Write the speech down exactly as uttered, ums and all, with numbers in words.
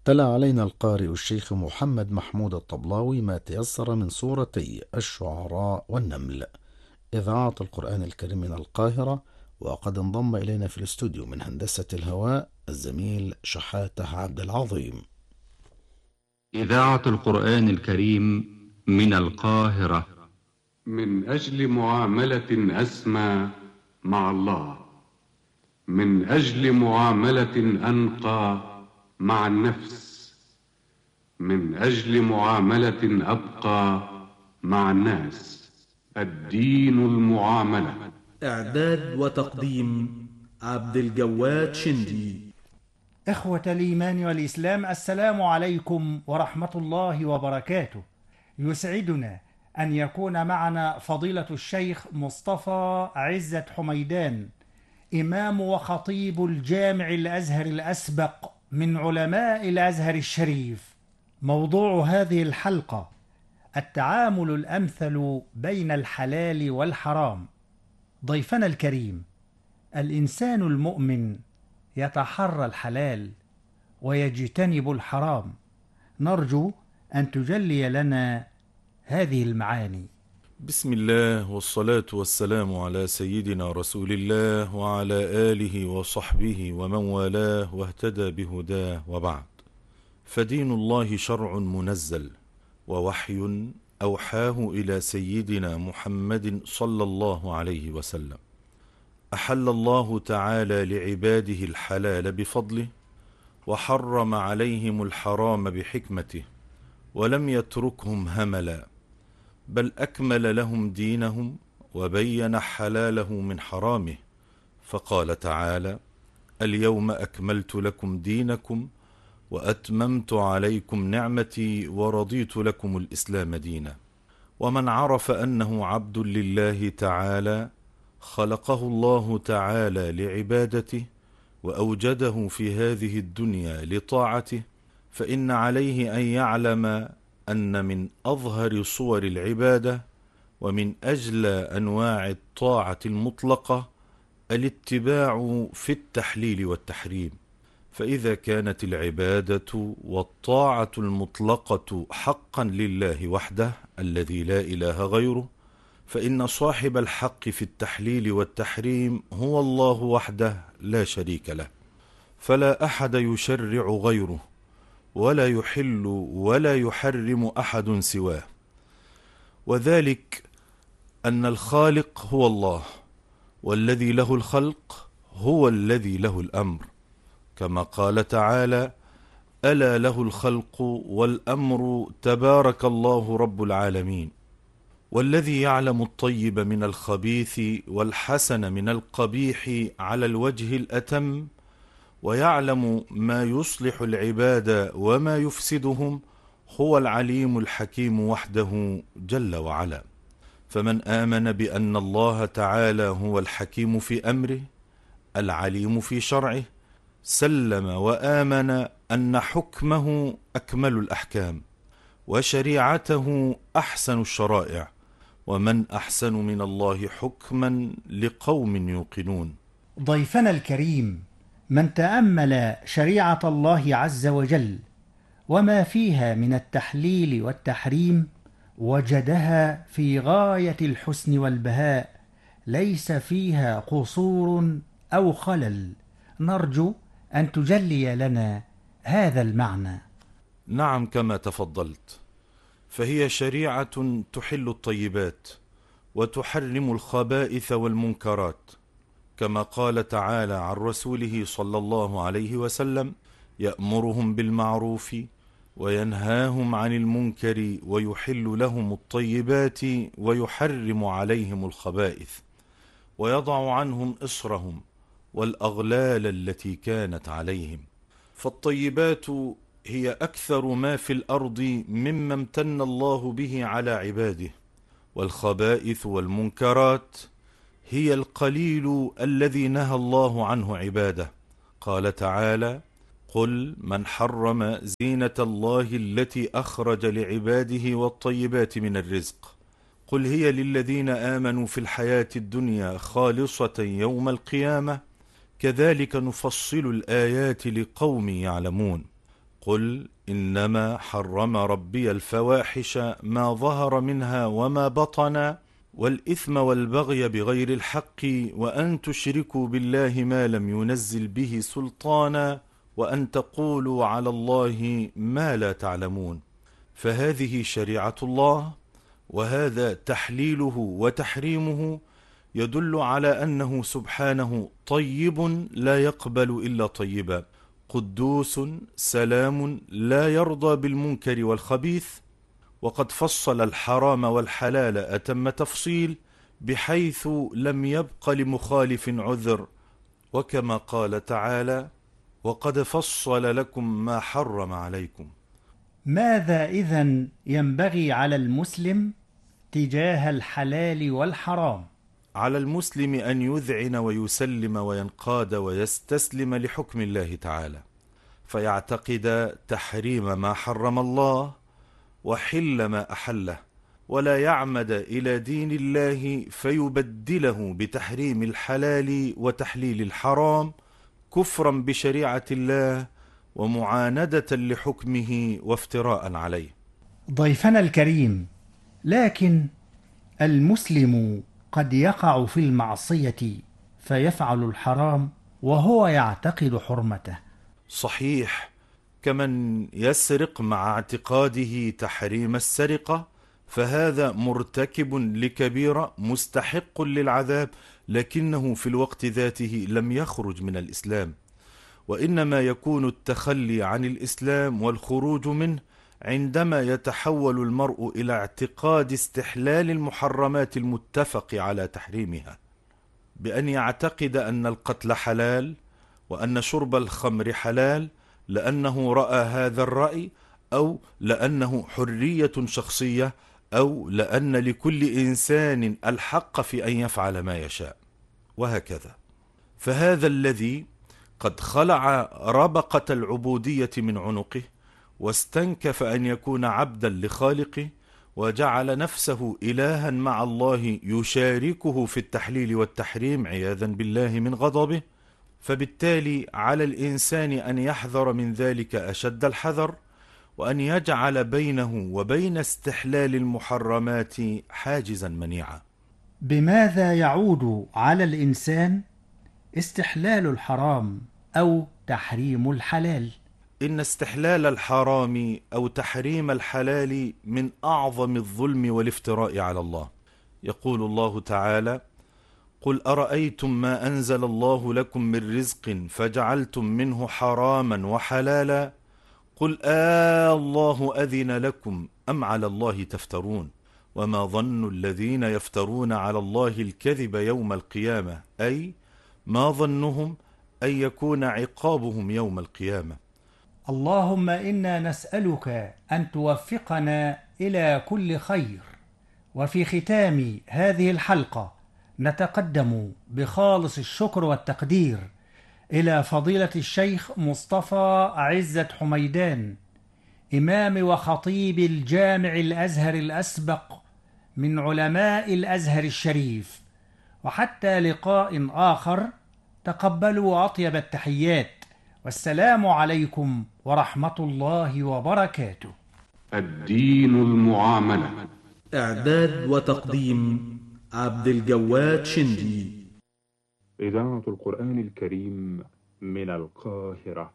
تلا علينا القارئ الشيخ محمد محمود الطبلاوي ما تيسر من سورتي الشعراء والنمل. إذاعة القرآن الكريم من القاهرة. وقد انضم إلينا في الاستوديو من هندسة الهواء الزميل شحاته عبد العظيم. إذاعة القرآن الكريم من القاهرة. من أجل معاملة أسمى مع الله، من أجل معاملة أنقى مع النفس، من أجل معاملة أبقى مع الناس. الدين المعاملة. إعداد وتقديم عبد الجواد شندي. إخوة الإيمان والإسلام، السلام عليكم ورحمة الله وبركاته. يسعدنا أن يكون معنا فضيلة الشيخ مصطفى عزت حميدان، إمام وخطيب الجامع الأزهر الأسبق من علماء الأزهر الشريف. موضوع هذه الحلقة التعامل الأمثل بين الحلال والحرام. ضيفنا الكريم، الإنسان المؤمن يتحرى الحلال ويجتنب الحرام. نرجو أن تجلي لنا هذه المعاني. بسم الله والصلاة والسلام على سيدنا رسول الله وعلى آله وصحبه ومن والاه واهتدى بهداه، وبعد. فدين الله شرع منزل ووحي أوحاه إلى سيدنا محمد صلى الله عليه وسلم. أحل الله تعالى لعباده الحلال بفضله، وحرم عليهم الحرام بحكمته، ولم يتركهم هملا، بل أكمل لهم دينهم وبين حلاله من حرامه، فقال تعالى: اليوم أكملت لكم دينكم وأتممت عليكم نعمتي ورضيت لكم الإسلام دينا. ومن عرف أنه عبد لله تعالى خلقه الله تعالى لعبادته وأوجده في هذه الدنيا لطاعته، فإن عليه أن يعلم أن من أظهر صور العبادة ومن أجل أنواع الطاعة المطلقة الاتباع في التحليل والتحريم. فإذا كانت العبادة والطاعة المطلقة حقا لله وحده الذي لا إله غيره، فإن صاحب الحق في التحليل والتحريم هو الله وحده لا شريك له، فلا أحد يشرع غيره، ولا يحل ولا يحرم أحد سواه. وذلك أن الخالق هو الله، والذي له الخلق هو الذي له الأمر، كما قال تعالى: ألا له الخلق والأمر تبارك الله رب العالمين. والذي يعلم الطيب من الخبيث والحسن من القبيح على الوجه الأتم، ويعلم ما يصلح العباد وما يفسدهم، هو العليم الحكيم وحده جل وعلا. فمن آمن بأن الله تعالى هو الحكيم في أمره العليم في شرعه، سلم وآمن أن حكمه أكمل الأحكام وشريعته أحسن الشرائع، ومن أحسن من الله حكما لقوم يوقنون. ضيفنا الكريم، من تأمل شريعة الله عز وجل وما فيها من التحليل والتحريم وجدها في غاية الحسن والبهاء، ليس فيها قصور أو خلل. نرجو أن تجلي لنا هذا المعنى. نعم، كما تفضلت، فهي شريعة تحل الطيبات وتحرم الخبائث والمنكرات، كما قال تعالى عن رسوله صلى الله عليه وسلم: يأمرهم بالمعروف وينهاهم عن المنكر ويحل لهم الطيبات ويحرم عليهم الخبائث ويضع عنهم إصرهم والأغلال التي كانت عليهم. فالطيبات هي أكثر ما في الأرض مما امتن الله به على عباده، والخبائث والمنكرات هي القليل الذي نهى الله عنه عباده. قال تعالى: قل من حرم زينة الله التي أخرج لعباده والطيبات من الرزق، قل هي للذين آمنوا في الحياة الدنيا خالصة يوم القيامة، كذلك نفصل الآيات لقوم يعلمون. قل إنما حرم ربي الفواحش ما ظهر منها وما بطن والإثم والبغي بغير الحق وأن تشركوا بالله ما لم ينزل به سلطانا وأن تقولوا على الله ما لا تعلمون. فهذه شريعة الله، وهذا تحليله وتحريمه يدل على أنه سبحانه طيب لا يقبل إلا طيبا، قدوس سلام لا يرضى بالمنكر والخبيث، وقد فصل الحرام والحلال أتم تفصيل بحيث لم يبق لمخالف عذر، وكما قال تعالى: وقد فصل لكم ما حرم عليكم. ماذا إذن ينبغي على المسلم تجاه الحلال والحرام؟ على المسلم أن يذعن ويسلم وينقاد ويستسلم لحكم الله تعالى، فيعتقد تحريم ما حرم الله وحل ما أحله، ولا يعمد إلى دين الله فيبدله بتحريم الحلال وتحليل الحرام كفرا بشريعة الله ومعاندة لحكمه وافتراء عليه. ضيفنا الكريم، لكن المسلم قد يقع في المعصية فيفعل الحرام وهو يعتقد حرمته. صحيح، كمن يسرق مع اعتقاده تحريم السرقة، فهذا مرتكب لكبيرة مستحق للعذاب، لكنه في الوقت ذاته لم يخرج من الإسلام، وإنما يكون التخلي عن الإسلام والخروج منه عندما يتحول المرء إلى اعتقاد استحلال المحرمات المتفق على تحريمها، بأن يعتقد أن القتل حلال وأن شرب الخمر حلال لأنه رأى هذا الرأي، أو لأنه حرية شخصية، أو لأن لكل إنسان الحق في أن يفعل ما يشاء، وهكذا. فهذا الذي قد خلع ربقة العبودية من عنقه واستنكف أن يكون عبدا لخالقه، وجعل نفسه إلها مع الله يشاركه في التحليل والتحريم عياذا بالله من غضبه، فبالتالي على الإنسان أن يحذر من ذلك أشد الحذر، وأن يجعل بينه وبين استحلال المحرمات حاجزا منيعا. بماذا يعود على الإنسان استحلال الحرام أو تحريم الحلال؟ إن استحلال الحرام أو تحريم الحلال من أعظم الظلم والافتراء على الله. يقول الله تعالى: قل أرأيتم ما أنزل الله لكم من رزق فجعلتم منه حراما وحلالا قل آه الله أذن لكم أم على الله تفترون وما ظن الذين يفترون على الله الكذب يوم القيامة، أي ما ظنهم أن يكون عقابهم يوم القيامة. اللهم إنا نسألك أن توفقنا إلى كل خير. وفي ختام هذه الحلقة نتقدم بخالص الشكر والتقدير إلى فضيلة الشيخ مصطفى عزت حميدان، إمام وخطيب الجامع الأزهر الأسبق من علماء الأزهر الشريف. وحتى لقاء آخر، تقبلوا أطيب التحيات، والسلام عليكم ورحمة الله وبركاته. الدين المعاملة. إعداد وتقديم عبد الجواد شندي. إذاعة القرآن الكريم من القاهرة.